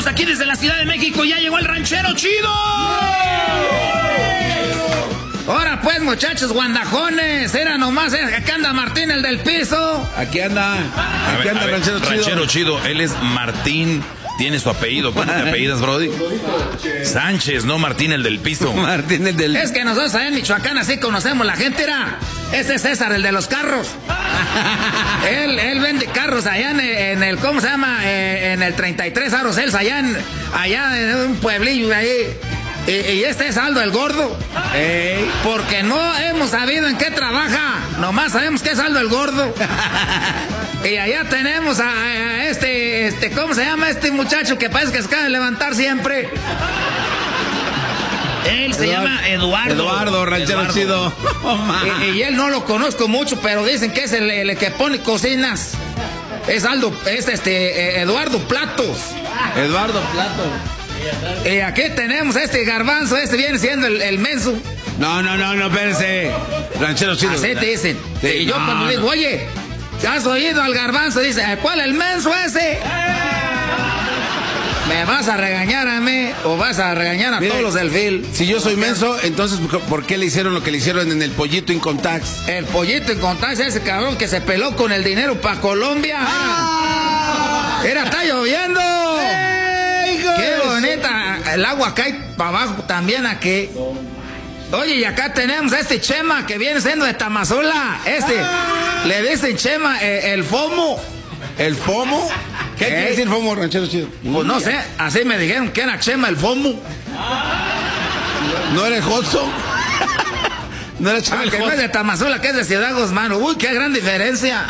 Aquí desde la Ciudad de México ya llegó el ranchero chido. Ahora pues, muchachos guandajones, era nomás, acá anda Martín, el del piso. Aquí anda el ranchero chido. Ranchero chido, él es Martín, tiene su apellido. ¿Cómo te apellidas, Brody? Sánchez, no Martín, el del piso. Martín, el del... Es que nosotros allá en Michoacán así conocemos la gente, era. Ese es César, el de los carros. él vende carros allá en el, ¿cómo se llama? En el 33 Aros Cels, allá en un pueblillo ahí. Y este es Aldo el Gordo. Porque no hemos sabido en qué trabaja. Nomás sabemos que es Aldo el Gordo. Y allá tenemos a este, ¿cómo se llama este muchacho que parece que se acaba de levantar siempre? Él se llama Eduardo. Eduardo, ranchero chido. Y él no lo conozco mucho, pero dicen que es el que pone cocinas. Es Eduardo Platos. Eduardo Platos. Y aquí tenemos este garbanzo, viene siendo el menso. No, espérense. Ranchero chido. Así te dicen. Sí, y yo cuando digo, oye, ¿has oído al garbanzo? Dice, ¿cuál el menso ese? ¿Me vas a regañar a mí o vas a regañar a todos los del Phil? Si yo soy menso, entonces ¿por qué le hicieron lo que le hicieron en el Pollito Income Tax? El Pollito Income Tax, ese cabrón que se peló con el dinero para Colombia. Mira, está lloviendo. Qué bonita. El agua cae para abajo también aquí. Oye, y acá tenemos a este Chema que viene siendo de Tamazula. Le dicen Chema el FOMO. ¿El FOMO? ¿Qué quiere decir FOMO, ranchero chido? Pues no sé, así me dijeron que era Chema el FOMO. ¿No era el Hudson? No era Chema el Hudson. Que no es de Tamazula, que es de Ciudad Guzmán. Uy, qué gran diferencia.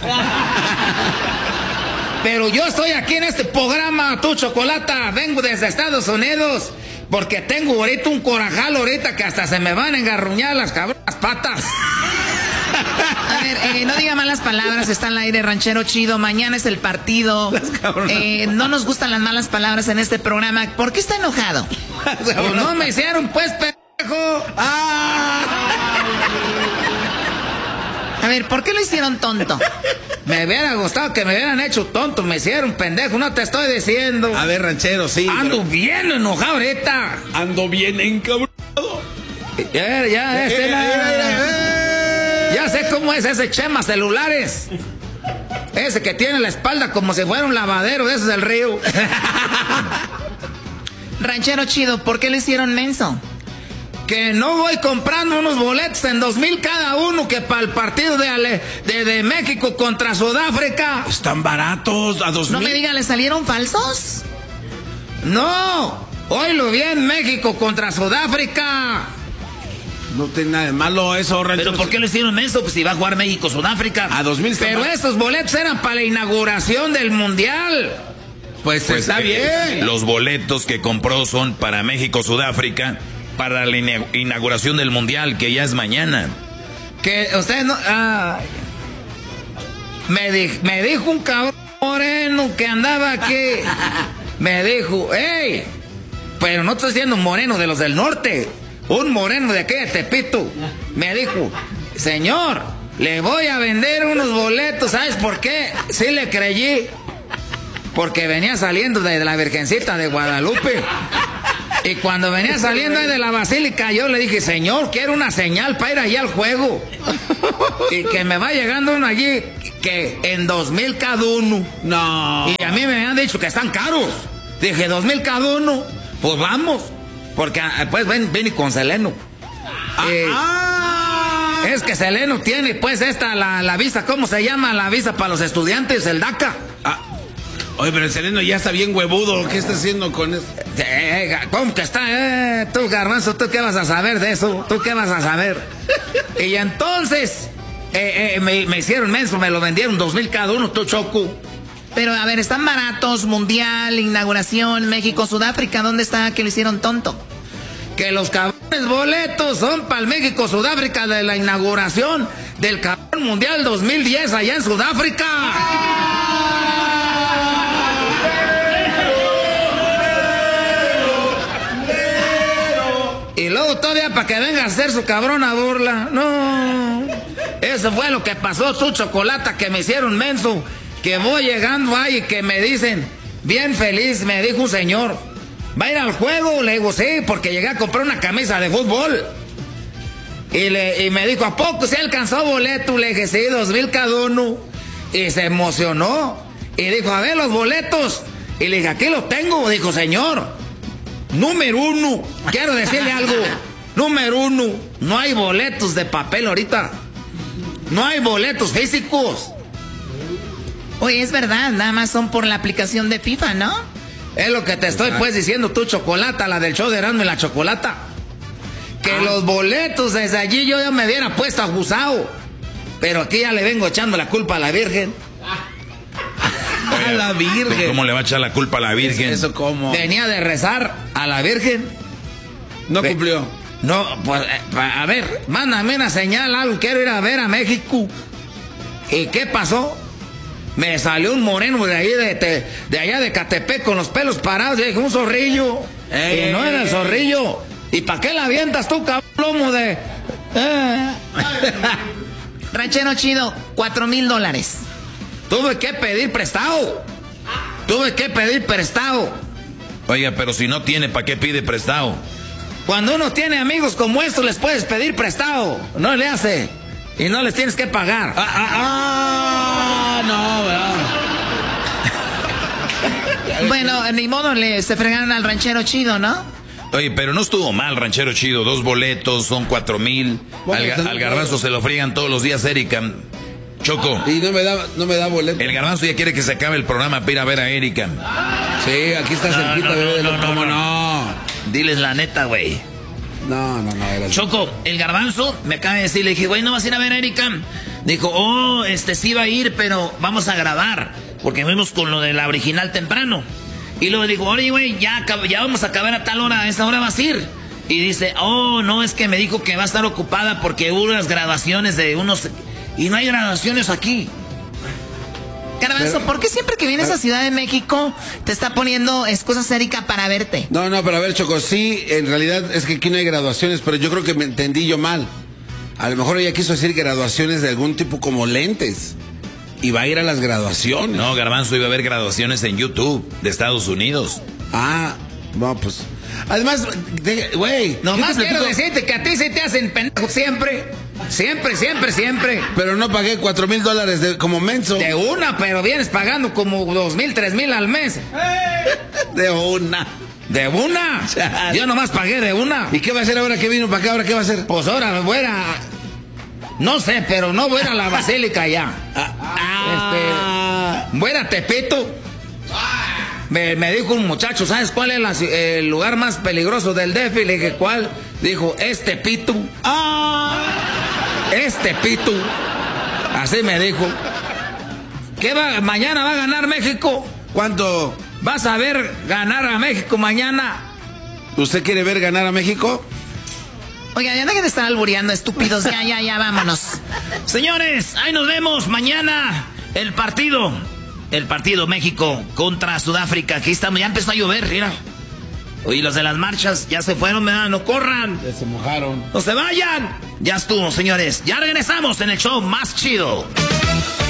Pero yo estoy aquí en este programa, tu chocolata. Vengo desde Estados Unidos porque tengo ahorita un corajal ahorita que hasta se me van a engarruñar las cabronas patas. A ver, no diga malas palabras, está al aire, ranchero chido, mañana es el partido. No nos gustan las malas palabras en este programa. ¿Por qué está enojado? Pues no me hicieron, pues, pendejo. A ver, ¿por qué lo hicieron tonto? Me hubiera gustado que me hubieran hecho tonto, me hicieron pendejo, no te estoy diciendo. A ver, ranchero, sí. Ando bien enojado ahorita. Ando bien encabronado. Ya sé cómo es ese Chema Celulares. Ese que tiene la espalda como si fuera un lavadero de esos del río. Ranchero chido, ¿por qué lo hicieron menso? Que no voy comprando unos boletos en 2,000 cada uno que para el partido de México contra Sudáfrica. Están baratos, a 2,000. No me diga, ¿le salieron falsos? No, hoy lo vi en México contra Sudáfrica. No tiene nada de malo eso, ranchero. ¿Pero por qué lo hicieron eso? Pues si va a jugar México-Sudáfrica. A 2,000. Pero estos boletos eran para la inauguración del Mundial. Pues está bien. Los boletos que compró son para México-Sudáfrica, para la inauguración del Mundial, que ya es mañana. Que usted no... Me dijo un cabrón moreno que andaba aquí. Me dijo, hey, pero no estoy siendo un moreno de los del norte. Un moreno de aquí de Tepito. Me dijo, señor, le voy a vender unos boletos. ¿Sabes por qué? Sí le creí. Porque venía saliendo de la Virgencita de Guadalupe. Y cuando venía saliendo ahí de la basílica, yo le dije, señor, quiero una señal para ir allí al juego. Y que me va llegando uno allí que en 2,000 cada uno. No. Y a mí me habían dicho que están caros. Dije, 2,000 cada uno. Pues vamos. Porque pues ven y con Seleno. Es que Seleno tiene pues la visa, ¿cómo se llama? La visa para los estudiantes, el DACA. Oye, pero el Seleno ya está bien huevudo. ¿Qué está haciendo con eso? ¿Cómo que está? Tú, garbanzo, ¿tú qué vas a saber de eso? ¿Tú qué vas a saber? Y entonces me hicieron menso, me lo vendieron 2,000 cada uno, tú, Choco. Pero a ver, están baratos, Mundial, inauguración, México, Sudáfrica, ¿dónde está que lo hicieron tonto? Que los cabrones boletos son para el México, Sudáfrica de la inauguración del cabrón Mundial 2010 allá en Sudáfrica. Y luego todavía para que venga a hacer su cabrona burla. No, eso fue lo que pasó, tu chocolata, que me hicieron menso. Que voy llegando ahí y que me dicen, bien feliz, me dijo un señor, ¿va a ir al juego? Le digo, sí, porque llegué a comprar una camisa de fútbol. Y me dijo, ¿a poco se alcanzó boleto? Le dije, sí, 2,000 cada uno. Y se emocionó. Y dijo, a ver los boletos. Y le dije, aquí los tengo. Dijo, señor, número 1, quiero decirle algo. Número 1, no hay boletos de papel ahorita. No hay boletos físicos. Oye, es verdad, nada más son por la aplicación de FIFA, ¿no? Es lo que te estoy pues diciendo tú, Chocolata, la del show de Erasmo y la Chocolata. Que los boletos desde allí yo ya me hubiera puesto abusado. Pero aquí ya le vengo echando la culpa a la Virgen. Oye, a la Virgen. ¿Cómo le va a echar la culpa a la Virgen? ¿Eso cómo? Venía de rezar a la Virgen. No cumplió. No, pues, a ver, mándame una señal, algo, quiero ir a ver a México. ¿Y qué pasó? Me salió un moreno de ahí, de allá de Catepec, con los pelos parados, y dije, un zorrillo. Y no era el zorrillo. ¿Y para qué la avientas tú, cabrón, de...? Ranchero chido, $4,000. Tuve que pedir prestado. Oiga, pero si no tiene, ¿para qué pide prestado? Cuando uno tiene amigos como estos, les puedes pedir prestado. No le hace. Y no les tienes que pagar. No, ¿verdad? Bueno, ni modo, se fregaron al ranchero chido, ¿no? Oye, pero no estuvo mal, ranchero chido. 2 boletos, son 4,000. Al garbanzo se lo friegan todos los días, Erika. Choco. Y no me da boleto. El garbanzo ya quiere que se acabe el programa para ir a ver a Erika. Sí, aquí está cerquita, bebé. ¿Cómo no? Diles la neta, güey. No. Choco, el garbanzo me acaba de decir, le dije, güey, ¿no vas a ir a ver a Erika? Dijo, sí va a ir, pero vamos a grabar. Porque fuimos con lo de la original temprano. Y luego dijo, oye, güey, ya vamos a acabar a tal hora, a esa hora vas a ir. Y dice, no, es que me dijo que va a estar ocupada porque hubo unas graduaciones de unos... Y no hay graduaciones aquí. Garbanzo, ¿por qué siempre que vienes a Ciudad de México te está poniendo excusas Erika para verte? No, pero a ver, Choco, sí, en realidad es que aquí no hay graduaciones, pero yo creo que me entendí yo mal. A lo mejor ella quiso decir graduaciones de algún tipo como lentes. Y va a ir a las graduaciones. No, garbanzo, iba a haber graduaciones en YouTube de Estados Unidos. No, pues... Además, güey... Nomás quiero decirte que a ti se te hacen pendejo siempre. Siempre. Pero no pagué $4,000 como menso. De una, pero vienes pagando como 2,000, 3,000 al mes. De una. Yo nomás pagué de una. ¿Y qué va a hacer ahora que vino para acá? ¿Ahora qué va a hacer? Pues ahora voy a... No sé, pero no voy a la basílica ya. Voy a ir a Tepito. Me dijo un muchacho, ¿sabes cuál es el lugar más peligroso del DF? Y le dije, ¿cuál? Dijo, Tepito. Tepito. Así me dijo. ¿Mañana va a ganar México? ¿Cuánto? ¿Vas a ver ganar a México mañana? ¿Usted quiere ver ganar a México? Oiga, ya dejen de estar albureando, estúpidos. Ya, vámonos. Señores, ahí nos vemos mañana. El partido México contra Sudáfrica. Aquí estamos, ya empezó a llover, mira. Oye, los de las marchas ya se fueron, ¿verdad? No corran. Ya se mojaron. No se vayan. Ya estuvo, señores. Ya regresamos en el show más chido.